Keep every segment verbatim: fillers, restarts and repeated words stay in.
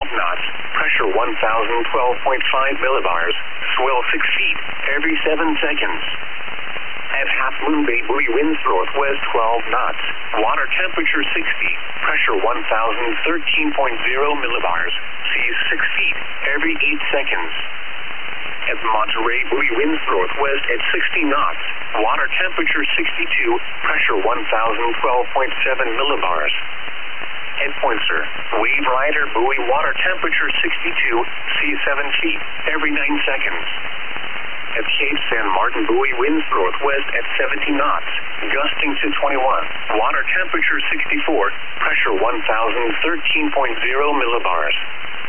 knots, pressure one thousand twelve point five millibars, swell six feet every seven seconds. At Half Moon Bay buoy winds northwest twelve knots, water temperature sixty, pressure one thousand thirteen point zero millibars, seas six feet every eight seconds. At Monterey buoy winds northwest at sixty knots, water temperature sixty-two, pressure one thousand twelve point seven millibars. At Pointer, Wave Rider buoy water temperature sixty-two, seas seven feet every nine seconds. At Cape San Martin buoy winds northwest at seventy knots, gusting to twenty-one, water temperature sixty-four, pressure one thousand thirteen point zero millibars.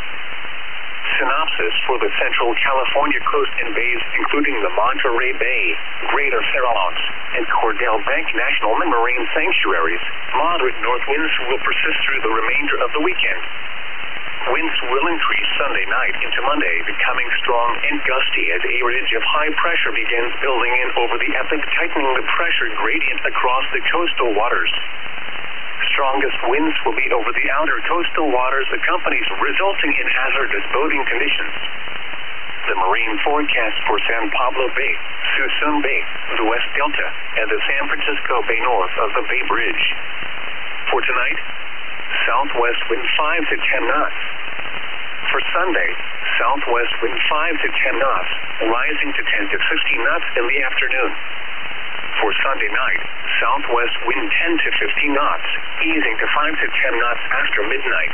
Synopsis for the Central California coast and bays, including the Monterey Bay, Greater Farallones, and Cordell Bank National Marine Sanctuaries, moderate north winds will persist through the remainder of the weekend. Winds will increase Sunday night into Monday, becoming strong and gusty as a ridge of high pressure begins building in over the epic, tightening the pressure gradient across the coastal waters. Strongest winds will be over the outer coastal waters, accompanied resulting in hazardous boating conditions. The marine forecast for San Pablo Bay, Suisun Bay, the West Delta, and the San Francisco Bay north of the Bay Bridge. For tonight, southwest wind five to ten knots. For Sunday, southwest wind five to ten knots, rising to ten to fifteen knots in the afternoon. For Sunday night, southwest wind ten to fifteen knots, easing to five to ten knots after midnight.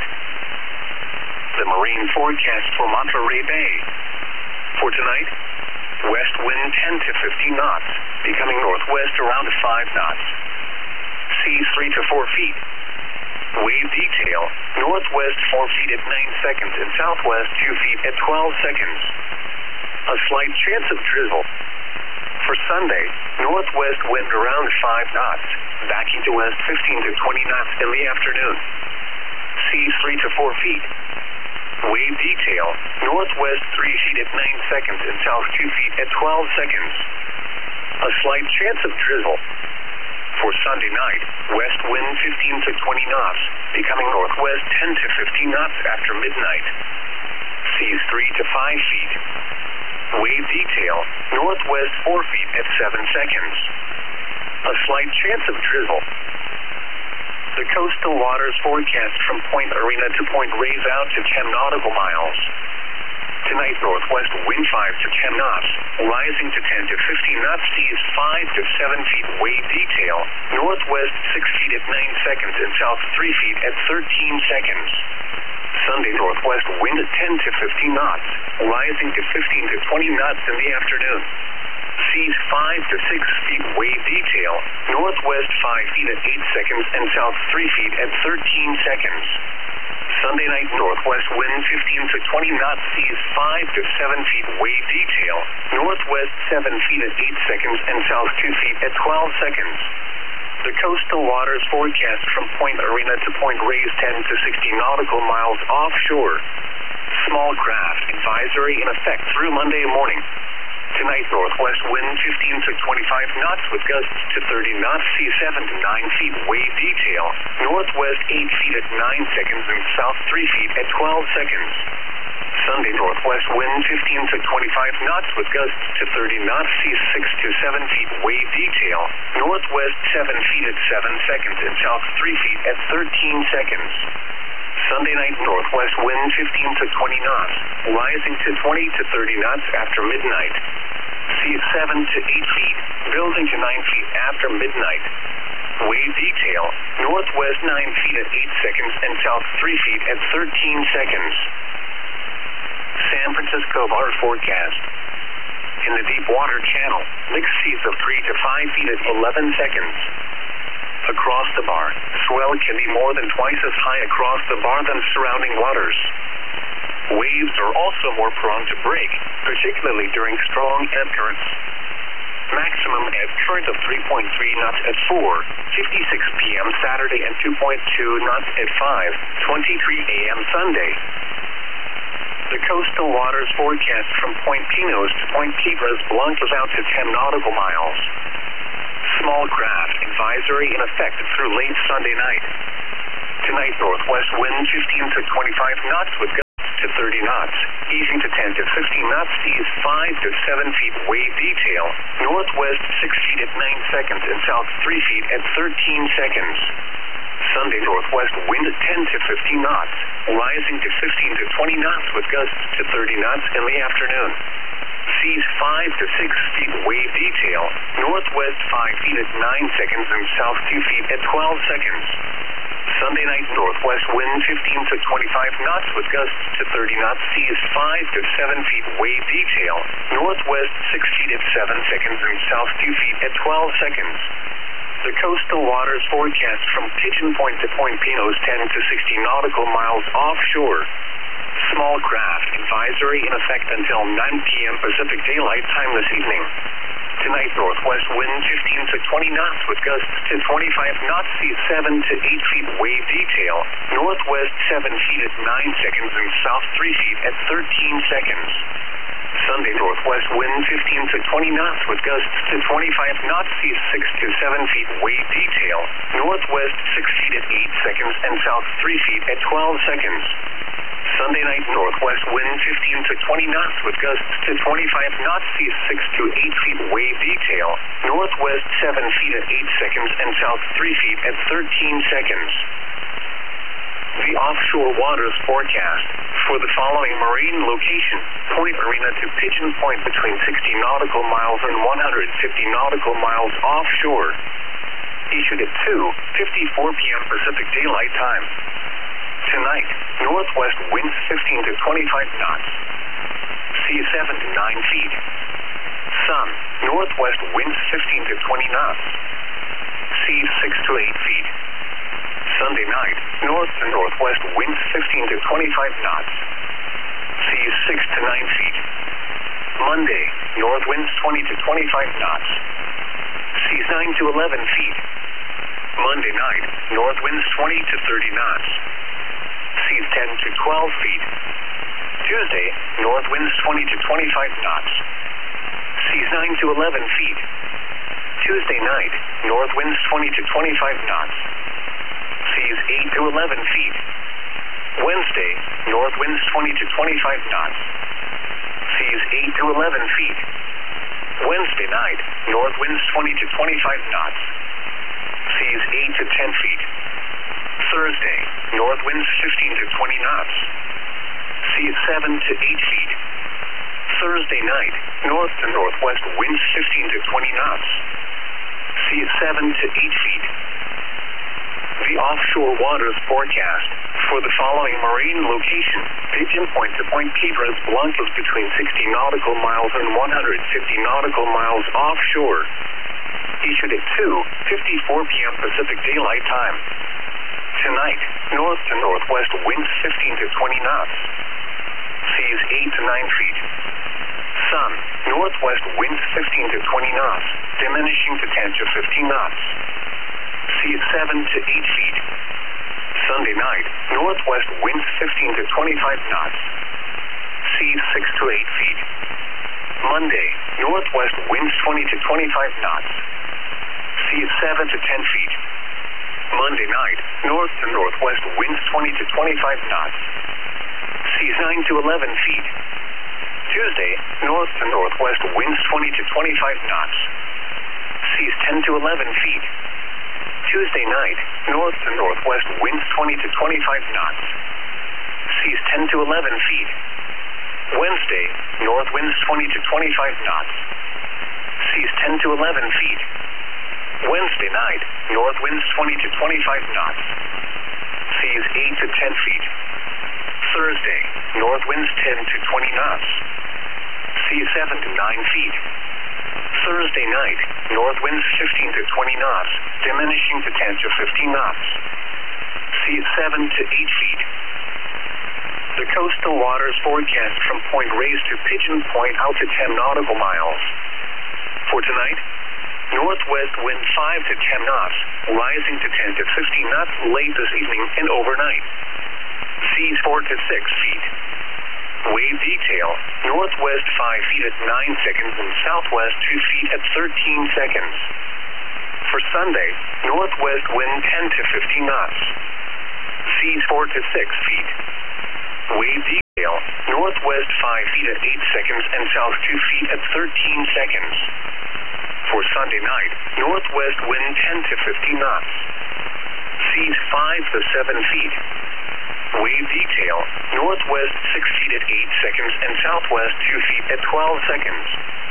The marine forecast for Monterey Bay. For tonight, west wind ten to fifteen knots, becoming northwest around five knots. Seas three to four feet. Wave detail, northwest four feet at nine seconds and southwest two feet at twelve seconds. A slight chance of drizzle. For Sunday, northwest wind around five knots, backing to west fifteen to twenty knots in the afternoon. Seas three to four feet. Wave detail, northwest three feet at nine seconds and south two feet at twelve seconds. A slight chance of drizzle. For Sunday night, west wind fifteen to twenty knots, becoming northwest ten to fifteen knots after midnight. Seas three to five feet. Wave detail, northwest four feet at seven seconds. A slight chance of drizzle. The coastal waters forecast from Point Arena to Point Reyes out to ten nautical miles. Tonight, northwest wind five to ten knots, rising to ten to fifteen knots, seas five to seven feet. Wave detail, northwest six feet at nine seconds and south three feet at thirteen seconds. Sunday, northwest wind at ten to fifteen knots, rising to fifteen to twenty knots in the afternoon. Seas five to six feet. Wave detail, northwest five feet at eight seconds and south three feet at thirteen seconds. Sunday night, northwest wind fifteen to twenty knots, seas five to seven feet. Wave detail, northwest seven feet at eight seconds and south two feet at twelve seconds. The coastal waters forecast from Point Arena to Point Reyes ten to sixteen nautical miles offshore. Small craft advisory in effect through Monday morning. Tonight, northwest wind fifteen to twenty-five knots with gusts to thirty knots, seas seven to nine feet. Wave detail, northwest eight feet at nine seconds and south three feet at twelve seconds. Sunday, northwest wind fifteen to twenty-five knots with gusts to thirty knots, seas six to seven feet. Wave detail, northwest seven feet at seven seconds and south three feet at thirteen seconds. Sunday night, northwest wind fifteen to twenty knots, rising to twenty to thirty knots after midnight. Seas seven to eight feet, building to nine feet after midnight. Wave detail, northwest nine feet at eight seconds and south three feet at thirteen seconds. San Francisco bar forecast. In the deep water channel, mixed seas of three to five feet at eleven seconds. Across the bar, swell can be more than twice as high across the bar than surrounding waters. Waves are also more prone to break, particularly during strong ebb currents. Maximum ebb current of three point three knots at four fifty-six p m Saturday and two point two knots at five twenty-three a m Sunday. The coastal waters forecast from Point Pinos to Point Piedras Blancas out to ten nautical miles. Small craft advisory in effect through late Sunday night. Tonight, northwest wind fifteen to twenty-five knots with easing to ten to fifteen knots, seas five to seven feet, wave detail, northwest six feet at nine seconds and south three feet at thirteen seconds. Sunday, northwest wind ten to fifteen knots, rising to fifteen to twenty knots with gusts to thirty knots in the afternoon. Seas five to six feet, wave detail, northwest five feet at nine seconds and south two feet at twelve seconds. Sunday night, northwest wind fifteen to twenty-five knots with gusts to thirty knots, seas five to seven feet, wave detail, northwest six feet at seven seconds and south two feet at twelve seconds. The coastal waters forecast from Pigeon Point to Point Pinos, ten to sixty nautical miles offshore. Small craft advisory in effect until nine p m Pacific Daylight Time this evening. Tonight, northwest wind fifteen to twenty knots with gusts to twenty-five knots, seas seven to eight feet, wave detail, northwest seven feet at nine seconds and south three feet at thirteen seconds. Sunday, northwest wind fifteen to twenty knots with gusts to twenty-five knots, seas six to seven feet, wave detail, northwest six feet at eight seconds and south three feet at twelve seconds. Sunday night, northwest wind fifteen to twenty knots with gusts to twenty-five knots, seas six to eight feet, wave detail, northwest seven feet at eight seconds and south three feet at thirteen seconds. The offshore waters forecast for the following marine location: Point Marina to Pigeon Point between sixty nautical miles and one hundred fifty nautical miles offshore. Issued at two fifty-four p m Pacific Daylight Time. Tonight, northwest winds fifteen to twenty-five knots, seas seven to nine feet. Sun, northwest winds fifteen to twenty knots, seas six to eight feet. Sunday night, north to northwest winds fifteen to twenty-five knots, seas six to nine feet. Monday, north winds twenty to twenty-five knots, seas nine to eleven feet. Monday night, north winds twenty to thirty knots, seas ten to twelve feet. Tuesday, north winds twenty to twenty-five knots, seas nine to eleven feet. Tuesday night, north winds twenty to twenty-five knots, seas eight to eleven feet. Wednesday, north winds twenty to twenty-five knots, seas eight to eleven feet. Wednesday night, north winds twenty to twenty-five knots, seas eight to ten feet. Thursday, north winds fifteen to twenty knots, seas seven to eight feet. Thursday night, north to northwest winds fifteen to twenty knots, seas seven to eight feet. The offshore waters forecast for the following marine location: Pigeon Point to Point Piedras Blancas between sixty nautical miles and one hundred fifty nautical miles offshore. Issued at two fifty-four p m Pacific Daylight Time. Tonight, north to northwest winds fifteen to twenty knots, seas eight to nine feet. Sun, northwest winds fifteen to twenty knots, diminishing to ten to fifteen knots, seas seven to eight feet. Sunday night, northwest winds fifteen to twenty-five knots, seas six to eight feet. Monday, northwest winds twenty to twenty-five knots, seas seven to ten feet. Monday night, north to northwest winds twenty to twenty-five knots, seas nine to eleven feet. Tuesday, north to northwest winds twenty to twenty-five knots, seas ten to eleven feet. Tuesday night, north to northwest winds twenty to twenty-five knots, seas ten to eleven feet. Wednesday, north winds twenty to twenty-five knots, seas ten to eleven feet. Wednesday night, north winds twenty to twenty-five knots, seas eight to ten feet. Thursday, north winds ten to twenty knots, seas seven to nine feet. Thursday night, north winds fifteen to twenty knots, diminishing to ten to fifteen knots, seas seven to eight feet. The coastal waters forecast from Point Reyes to Pigeon Point out to ten nautical miles. For tonight, northwest wind five to ten knots, rising to ten to fifteen knots late this evening and overnight. Seas four to six feet. Wave detail, northwest five feet at nine seconds and southwest two feet at thirteen seconds. For Sunday, northwest wind ten to fifteen knots. Seas four to six feet. Wave detail, north northwest five feet at eight seconds and south two feet at thirteen seconds. For Sunday night, northwest wind ten to fifteen knots. Seas five to seven feet. Wave detail, northwest six feet at eight seconds and southwest two feet at twelve seconds.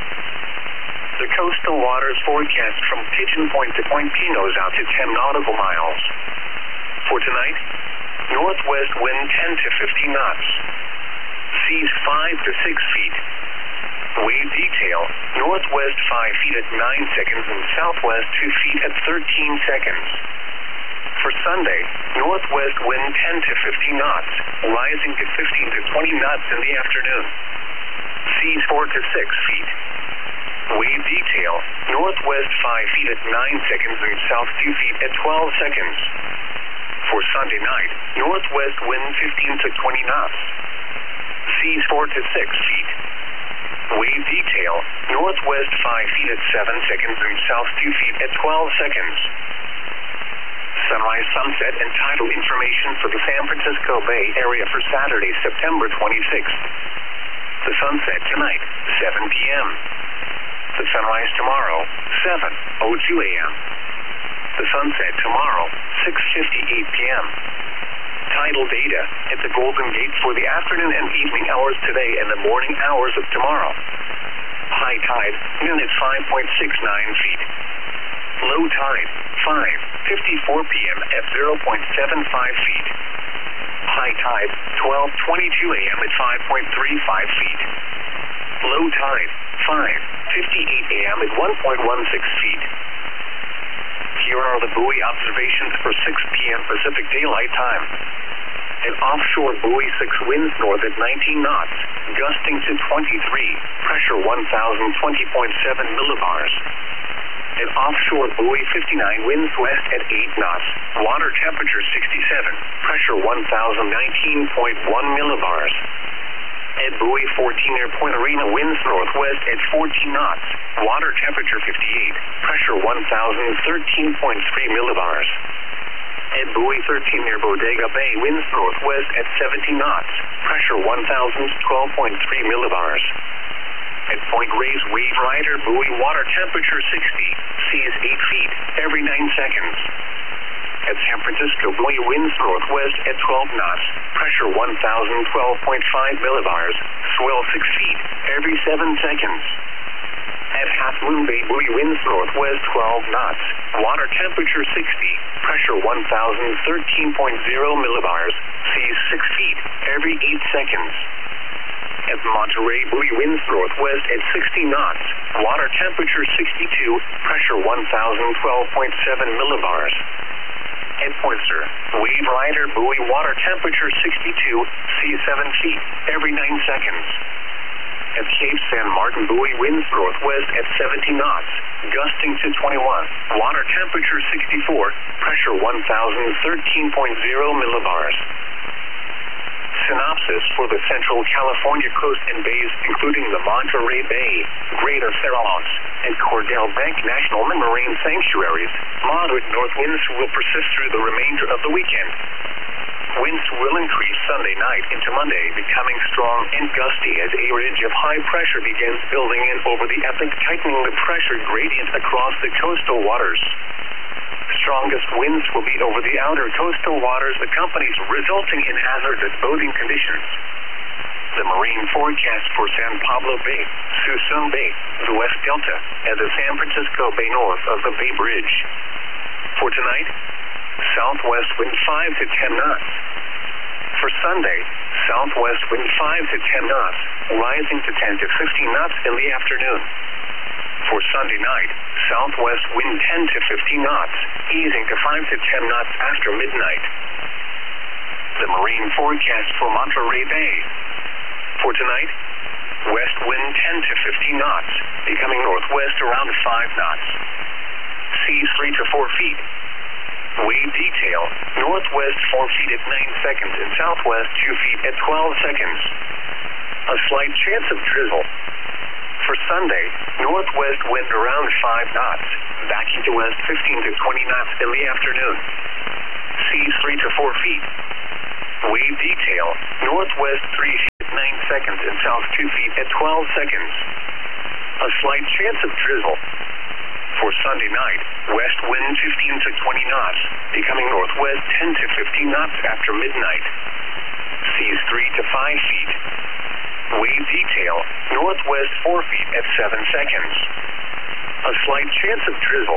The coastal waters forecast from Pigeon Point to Point Pinos out to ten nautical miles. For tonight, northwest wind ten to fifteen knots. Seas five to six feet. Wave detail, northwest five feet at nine seconds and southwest two feet at thirteen seconds. For Sunday, northwest wind ten to fifteen knots, rising to fifteen to twenty knots in the afternoon. Seas four to six feet. Wave detail, northwest five feet at nine seconds and south two feet at twelve seconds. For Sunday night, northwest wind fifteen to twenty knots. Seas four to six feet. Wave detail, northwest five feet at seven seconds and south two feet at twelve seconds. Sunrise, sunset, and tidal information for the San Francisco Bay Area for Saturday, September twenty-sixth. The sunset tonight, seven p m The sunrise tomorrow, seven oh two a m The sunset tomorrow, six fifty-eight p m Tidal data at the Golden Gate for the afternoon and evening hours today and the morning hours of tomorrow. High tide, noon at five point six nine feet. Low tide, five fifty-four p m at zero point seven five feet. High tide, twelve twenty-two a m at five point three five feet. Low tide, five fifty-eight a m at one point one six feet. Here are the buoy observations for six p m Pacific Daylight Time. An offshore buoy six winds north at nineteen knots, gusting to twenty-three, pressure one thousand twenty point seven millibars. An offshore buoy fifty-nine winds west at eight knots, water temperature sixty-seven, pressure one thousand nineteen point one millibars. At buoy fourteen near Point Arena winds northwest at fourteen knots, water temperature fifty-eight, pressure one thousand thirteen point three millibars. At buoy thirteen near Bodega Bay winds northwest at seventeen knots, pressure one thousand twelve point three millibars. At Point Reyes Wave Rider buoy water temperature sixty, seas eight feet every nine seconds. At San Francisco buoy winds northwest at twelve knots, pressure one thousand twelve point five millibars, swell six feet every seven seconds. At Half Moon Bay buoy winds northwest twelve knots, water temperature sixty, pressure one thousand thirteen point zero millibars, seas six feet every eight seconds. At Monterey buoy winds northwest at sixty knots, water temperature sixty-two, pressure one thousand twelve point seven millibars. At Pointer, Wave Rider buoy water temperature sixty-two, seas seven feet every nine seconds. At Cape San Martin buoy winds northwest at seventy knots, gusting to twenty-one, water temperature sixty-four, pressure one thousand thirteen point zero millibars. Synopsis for the Central California coast and bays, including the Monterey Bay, Greater Farallones, and Cordell Bank National Marine Sanctuaries, moderate north winds will persist through the remainder of the weekend. Winds will increase Sunday night into Monday, becoming strong and gusty as a ridge of high pressure begins building in over the epic, tightening the pressure gradient across the coastal waters. Strongest winds will be over the outer coastal waters, accompanied resulting in hazardous boating conditions. The marine forecast for San Pablo Bay, Suisun Bay, the West Delta, and the San Francisco Bay north of the Bay Bridge. For tonight, southwest wind five to ten knots. For Sunday, southwest wind five to ten knots, rising to ten to fifteen knots in the afternoon. For Sunday night, southwest wind ten to fifteen knots, easing to five to ten knots after midnight. The marine forecast for Monterey Bay. For tonight, west wind ten to fifteen knots, becoming northwest around five knots. Seas three to four feet. Wave detail, northwest four feet at nine seconds and southwest two feet at twelve seconds. A slight chance of drizzle. For Sunday, northwest wind around five knots, backing to west fifteen to twenty knots in the afternoon. Seas three to four feet. Wave detail, northwest three feet at nine seconds. seconds and south two feet at twelve seconds. A slight chance of drizzle. For Sunday night, west wind fifteen to twenty knots, becoming northwest ten to fifteen knots after midnight. Seas three to five feet. Wave detail, northwest four feet at seven seconds. A slight chance of drizzle.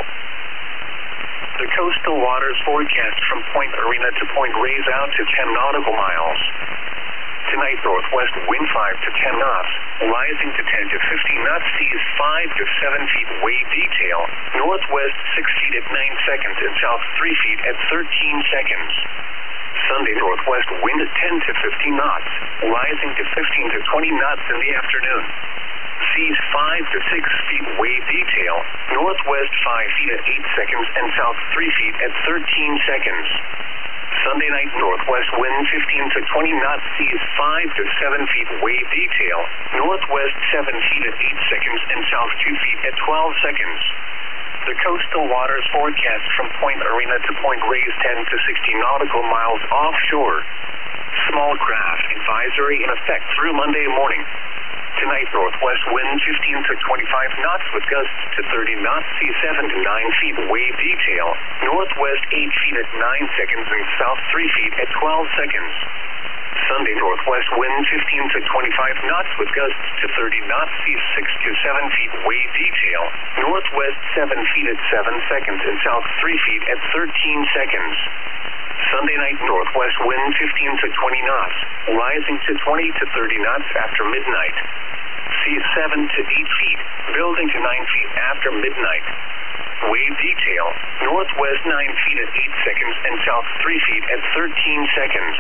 The coastal waters forecast from Point Arena to Point Reyes out to ten nautical miles. Tonight, northwest wind five to ten knots, rising to ten to fifteen knots, seas five to seven feet, wave detail, northwest six feet at nine seconds and south three feet at thirteen seconds. Sunday, northwest wind at ten to fifteen knots, rising to fifteen to twenty knots in the afternoon. Seas five to six feet, wave detail, northwest five feet at eight seconds and south three feet at thirteen seconds. Sunday night, northwest wind fifteen to twenty knots, seas five to seven feet, wave detail, northwest seven feet at eight seconds and south two feet at twelve seconds. The coastal waters forecast from Point Arena to Point Reyes ten to sixteen nautical miles offshore. Small craft advisory in effect through Monday morning. Tonight, northwest wind fifteen to twenty-five knots with gusts to thirty knots, sea seven to nine feet, wave detail, northwest eight feet at nine seconds and south three feet at twelve seconds. Sunday, northwest wind fifteen to twenty-five knots with gusts to thirty knots, sea six to seven feet, wave detail, northwest seven feet at seven seconds and south three feet at thirteen seconds. Sunday night, northwest wind fifteen to twenty knots, rising to twenty to thirty knots after midnight. Seas seven to eight feet, building to nine feet after midnight. Wave detail, northwest nine feet at eight seconds and south three feet at thirteen seconds.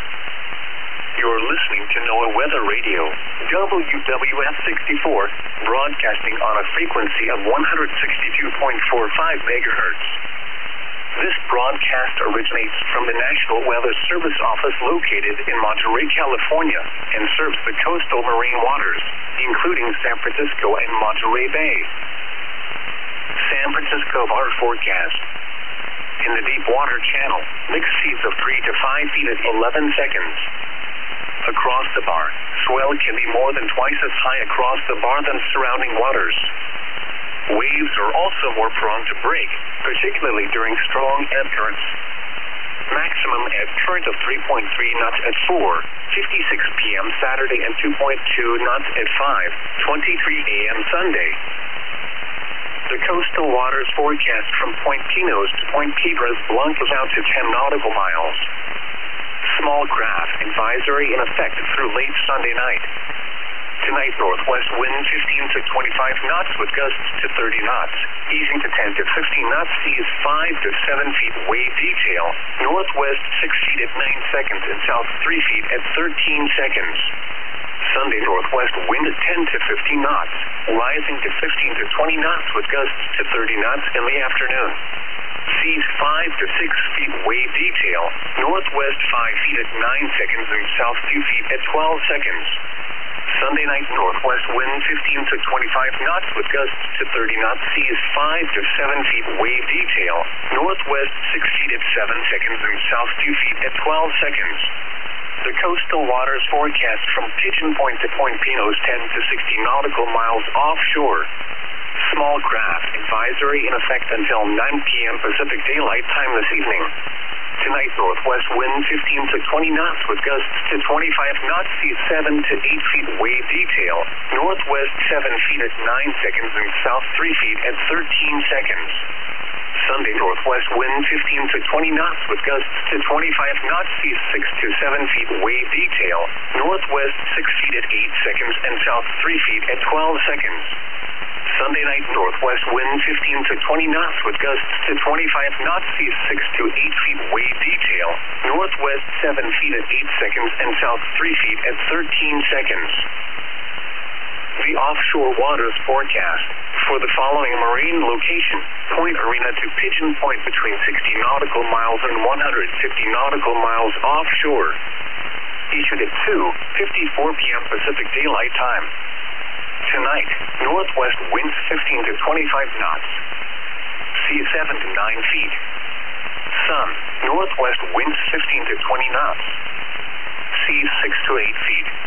You're listening to NOAA Weather Radio, W W F sixty-four, broadcasting on a frequency of one hundred sixty-two point four five megahertz. This broadcast originates from the National Weather Service office located in Monterey, California, and serves the coastal marine waters, including San Francisco and Monterey Bay. San Francisco bar forecast. In the deep water channel, mixed seas of three to five feet at eleven seconds. Across the bar, swell can be more than twice as high across the bar than surrounding waters. Waves are also more prone to break, particularly during strong ebb currents. Maximum ebb current of three point three knots at four fifty-six p m Saturday and two point two knots at five twenty-three a m Sunday. The coastal waters forecast from Point Pinos to Point Piedras Blancas out to ten nautical miles. Small craft advisory in effect through late Sunday night. Tonight, northwest wind fifteen to twenty-five knots with gusts to thirty knots, easing to ten to fifteen knots, seas five to seven feet, wave detail, northwest six feet at nine seconds and south three feet at thirteen seconds. Sunday, northwest wind at ten to fifteen knots, rising to fifteen to twenty knots with gusts to thirty knots in the afternoon. Seas five to six feet, wave detail, northwest five feet at nine seconds and south two feet at twelve seconds. Sunday night, northwest wind fifteen to twenty-five knots with gusts to thirty knots, seas five to seven feet, wave detail, northwest six feet at seven seconds and south two feet at twelve seconds. The coastal waters forecast from Pigeon Point to Point Pinos ten to sixty nautical miles offshore. Small craft advisory in effect until nine p m Pacific Daylight Time this evening. Tonight, northwest wind fifteen to twenty knots with gusts to twenty-five knots, seas seven to eight feet, wave detail, northwest seven feet at nine seconds and south three feet at thirteen seconds. Sunday, northwest wind fifteen to twenty knots with gusts to twenty-five knots, seas six to seven feet, wave detail, northwest six feet at eight seconds and south three feet at twelve seconds. Sunday night, northwest wind fifteen to twenty knots with gusts to twenty-five knots, seas six to eight feet, wave detail, northwest seven feet at eight seconds and south three feet at thirteen seconds. The offshore waters forecast for the following marine location: Point Arena to Pigeon Point between sixty nautical miles and one hundred fifty nautical miles offshore. Issued at two fifty-four p m Pacific Daylight Time. Tonight, northwest winds fifteen to twenty-five knots. Seas seven to nine feet. Sun, northwest winds fifteen to twenty knots. Seas six to eight feet.